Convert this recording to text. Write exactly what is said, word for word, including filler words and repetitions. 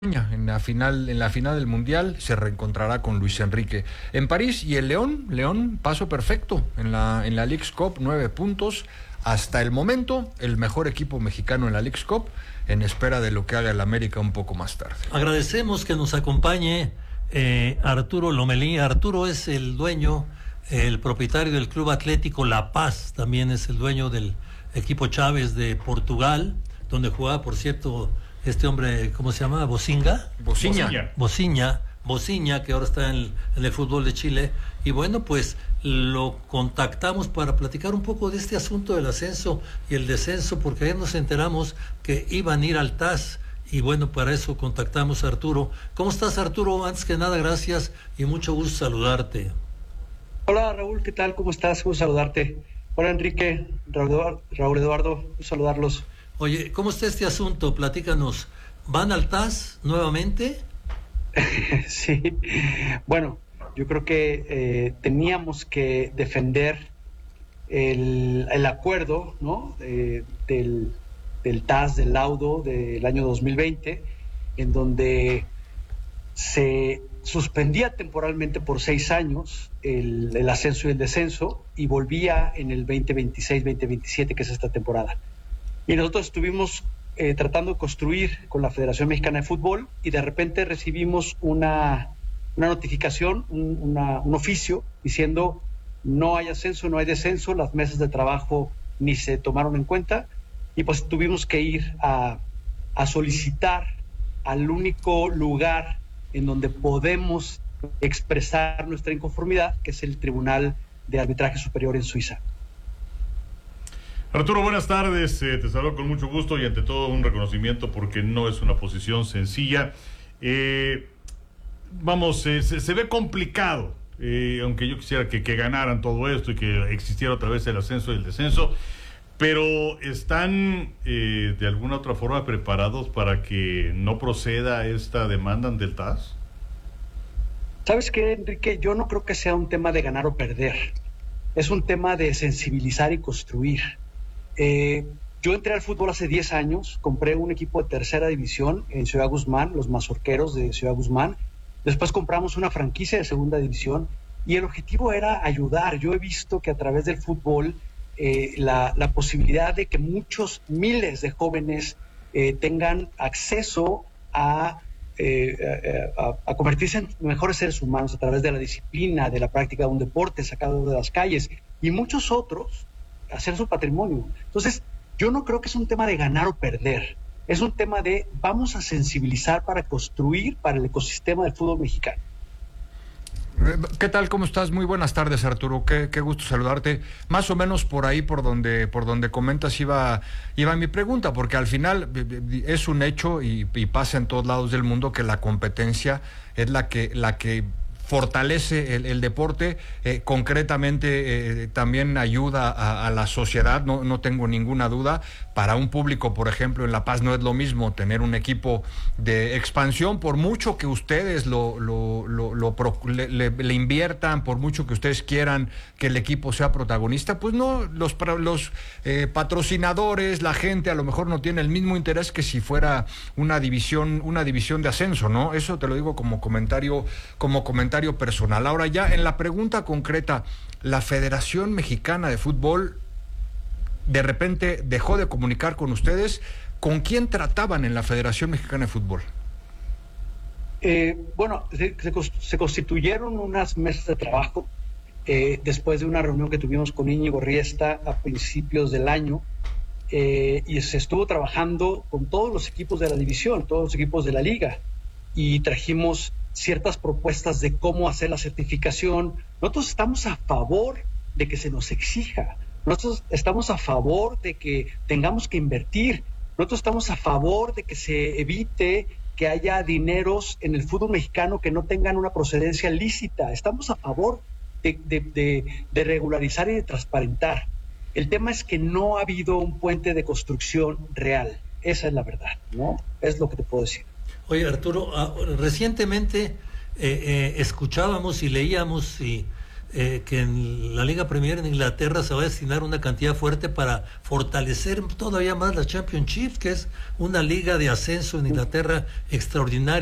En la final, en la final del Mundial se reencontrará con Luis Enrique en París. Y el León, León, paso perfecto en la, en la Leagues Cup, nueve puntos. Hasta el momento, el mejor equipo mexicano en la Leagues Cup, en espera de lo que haga el América un poco más tarde. Agradecemos que nos acompañe eh, Arturo Lomelí. Arturo es el dueño, el propietario del Club Atlético La Paz, también es el dueño del equipo Chávez de Portugal, donde jugaba, por cierto, este hombre, ¿cómo se llama? ¿Bocinga? Bociña. Bociña, Bociña, que ahora está en, en el fútbol de Chile. Y bueno, pues lo contactamos para platicar un poco de este asunto del ascenso y el descenso, porque ayer nos enteramos que iban a ir al T A S. Y bueno, para eso contactamos a Arturo. ¿Cómo estás, Arturo? Antes que nada, gracias y mucho gusto saludarte. Hola, Raúl, ¿qué tal? ¿Cómo estás? Gusto saludarte. Hola, Enrique, Raúl, Raúl Eduardo, gusto saludarlos. Oye, ¿cómo está este asunto? Platícanos. ¿Van al T A S nuevamente? Sí, bueno, yo creo que eh, teníamos que defender el, el acuerdo, ¿no? Eh, del, del T A S, del laudo del año dos mil veinte, en donde se suspendía temporalmente por seis años el, el ascenso y el descenso, y volvía en el veinte veintiséis veinte veintisiete, que es esta temporada. Y nosotros estuvimos eh, tratando de construir con la Federación Mexicana de Fútbol, y de repente recibimos una, una notificación, un, una, un oficio diciendo no hay ascenso, no hay descenso, las mesas de trabajo ni se tomaron en cuenta, y pues tuvimos que ir a, a solicitar al único lugar en donde podemos expresar nuestra inconformidad, que es el Tribunal de Arbitraje Superior en Suiza. Arturo, buenas tardes, eh, te saludo con mucho gusto y ante todo un reconocimiento porque no es una posición sencilla. Eh, vamos, eh, se, se ve complicado, eh, aunque yo quisiera que, que ganaran todo esto y que existiera otra vez el ascenso y el descenso, pero ¿están eh, de alguna otra forma preparados para que no proceda esta demanda ante el T A S? ¿Sabes qué, Enrique? Yo no creo que sea un tema de ganar o perder, es un tema de sensibilizar y construir. Eh, yo entré al fútbol hace diez años, compré un equipo de tercera división en Ciudad Guzmán, los Mazorqueros de Ciudad Guzmán. Después compramos una franquicia de segunda división y el objetivo era ayudar. Yo he visto que a través del fútbol eh, la, la posibilidad de que muchos miles de jóvenes eh, tengan acceso a, eh, a, a convertirse en mejores seres humanos a través de la disciplina, de la práctica de un deporte sacado de las calles, y muchos otros hacer su patrimonio. Entonces, yo no creo que es un tema de ganar o perder, es un tema de vamos a sensibilizar para construir para el ecosistema del fútbol mexicano. ¿Qué tal? ¿Cómo estás? Muy buenas tardes, Arturo. Qué, qué gusto saludarte. Más o menos por ahí, por donde, por donde comentas, iba, iba mi pregunta, porque al final es un hecho y, y pasa en todos lados del mundo que la competencia es la que, la que fortalece el, el deporte, eh, concretamente eh, también ayuda a, a la sociedad, no, no tengo ninguna duda. Para un público, por ejemplo, en La Paz no es lo mismo tener un equipo de expansión, por mucho que ustedes lo, lo, lo, lo le, le, le inviertan, por mucho que ustedes quieran que el equipo sea protagonista, pues no, los, los eh, patrocinadores, la gente a lo mejor no tiene el mismo interés que si fuera una división, una división de ascenso, ¿no? Eso te lo digo como comentario, como comentario personal. Ahora ya en la pregunta concreta, la Federación Mexicana de Fútbol de repente dejó de comunicar con ustedes. ¿Con quién trataban en la Federación Mexicana de Fútbol? Eh, bueno, se, se, se constituyeron unas mesas de trabajo eh, después de una reunión que tuvimos con Íñigo Riesta a principios del año, eh, y se estuvo trabajando con todos los equipos de la división, todos los equipos de la liga, y trajimos ciertas propuestas de cómo hacer la certificación. Nosotros estamos a favor de que se nos exija, nosotros estamos a favor de que tengamos que invertir, nosotros estamos a favor de que se evite que haya dineros en el fútbol mexicano que no tengan una procedencia lícita, estamos a favor de, de, de, de regularizar y de transparentar. El tema es que no ha habido un puente de construcción real, esa es la verdad, ¿no? Es lo que te puedo decir. Oye, Arturo, recientemente eh, eh, escuchábamos y leíamos y eh, que en la Liga Premier en Inglaterra se va a destinar una cantidad fuerte para fortalecer todavía más la Championship, que es una liga de ascenso en Inglaterra extraordinaria.